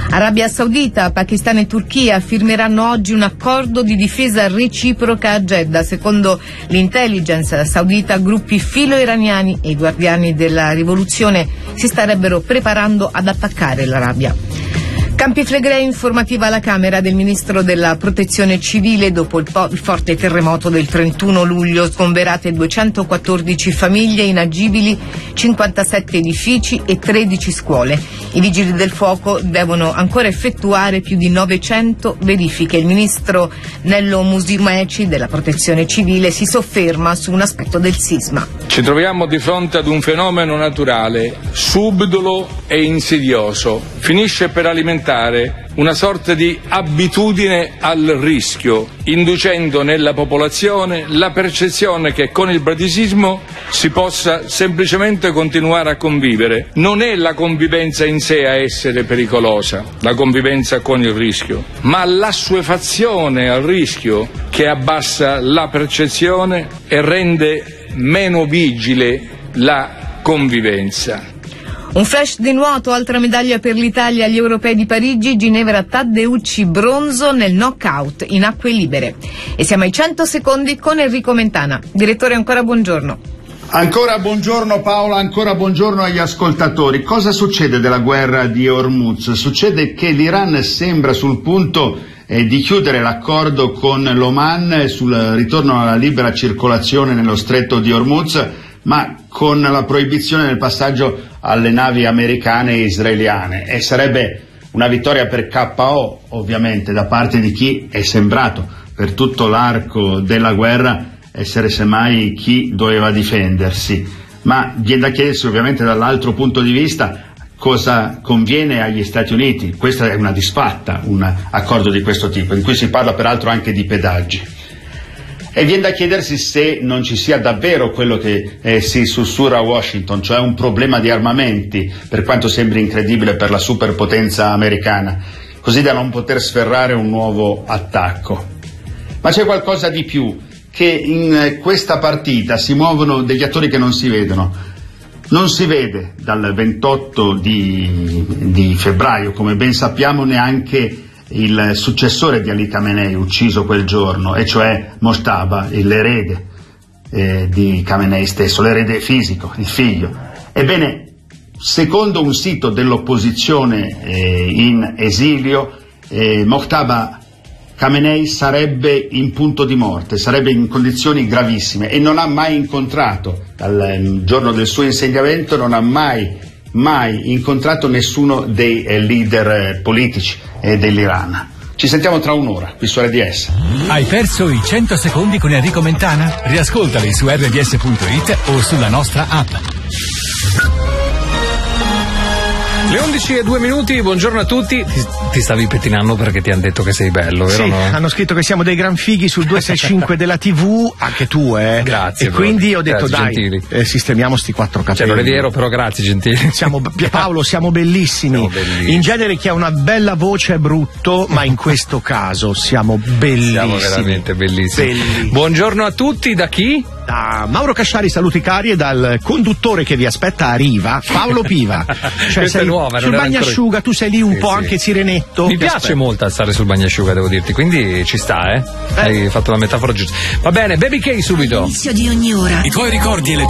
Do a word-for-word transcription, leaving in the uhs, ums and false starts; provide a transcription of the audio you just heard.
Arabia Saudita, Pakistan e Turchia firmeranno oggi un accordo di difesa reciproca a Jeddah. Secondo l'intelligence saudita, gruppi filo-iraniani e i guardiani della rivoluzione si starebbero preparando ad attaccare l'Arabia. Campi Flegrei, informativa alla Camera del Ministro della Protezione Civile dopo il, po- il forte terremoto del trentuno luglio, sgomberate duecentoquattordici famiglie, inagibili cinquantasette edifici e tredici scuole. I vigili del fuoco devono ancora effettuare più di novecento verifiche. Il Ministro Nello Musumeci della Protezione Civile si sofferma su un aspetto del sisma. Ci troviamo di fronte ad un fenomeno naturale, subdolo e insidioso. Finisce per alimentare una sorta di abitudine al rischio, inducendo nella popolazione la percezione che con il bradisismo si possa semplicemente continuare a convivere. Non è la convivenza in sé a essere pericolosa, la convivenza con il rischio, ma l'assuefazione al rischio che abbassa la percezione e rende meno vigile la convivenza. Un flash di nuoto, altra medaglia per l'Italia agli Europei di Parigi, Ginevra Taddeucci bronzo nel knockout in acque libere. E siamo ai cento secondi con Enrico Mentana. Direttore, ancora buongiorno. Ancora buongiorno Paola, ancora buongiorno agli ascoltatori. Cosa succede della guerra di Hormuz? Succede che l'Iran sembra sul punto eh, di chiudere l'accordo con l'Oman sul ritorno alla libera circolazione nello stretto di Hormuz, ma con la proibizione del passaggio alle navi americane e israeliane, e sarebbe una vittoria per K O ovviamente da parte di chi è sembrato per tutto l'arco della guerra essere semmai chi doveva difendersi, ma viene da chiedersi ovviamente dall'altro punto di vista cosa conviene agli Stati Uniti. Questa è una disfatta, un accordo di questo tipo, in cui si parla peraltro anche di pedaggi. E viene da chiedersi se non ci sia davvero quello che eh, si sussurra a Washington, cioè un problema di armamenti, per quanto sembri incredibile per la superpotenza americana, così da non poter sferrare un nuovo attacco. Ma c'è qualcosa di più, che in questa partita si muovono degli attori che non si vedono. Non si vede dal ventotto di, di febbraio, come ben sappiamo, neanche il successore di Ali Khamenei ucciso quel giorno, e cioè Mojtaba, l'erede eh, di Khamenei stesso, l'erede fisico, il figlio. Ebbene, secondo un sito dell'opposizione eh, in esilio, eh, Mojtaba Khamenei sarebbe in punto di morte, sarebbe in condizioni gravissime e non ha mai incontrato, dal giorno del suo insediamento, non ha mai mai incontrato nessuno dei eh, leader eh, politici eh, dell'Iran. Ci sentiamo tra un'ora qui su R D S. Hai perso i cento secondi con Enrico Mentana? Riascoltali su erre di esse punto it o sulla nostra app. Le undici e due minuti, buongiorno a tutti. Ti, ti stavi pettinando perché ti hanno detto che sei bello, vero? Sì, no? Hanno scritto che siamo dei gran fighi sul duecentosessantacinque della tivù, anche tu, eh. Grazie. E quindi ho detto, grazie, dai, eh, sistemiamo sti quattro capelli. Cioè, non è vero, però grazie, gentili. Siamo, Pierpaolo, siamo bellissimi. Siamo bellissimi. In genere chi ha una bella voce è brutto, ma in questo caso siamo bellissimi. Siamo veramente bellissimi. Bellissimi. Buongiorno a tutti, da chi? Da Mauro Casciari, saluti cari, e dal conduttore che vi aspetta a riva, Paolo Piva. Cioè, Questa sei è nuova, sul non era bagnasciuga, tu sei lì un Sì, po' sì. anche sirenetto. Mi Ti piace aspetto. molto stare sul bagnasciuga, devo dirti, quindi ci sta, eh? Eh. Hai fatto la metafora giusta. Va bene, Baby K subito. All'inizio di ogni ora I tuoi ricordi e le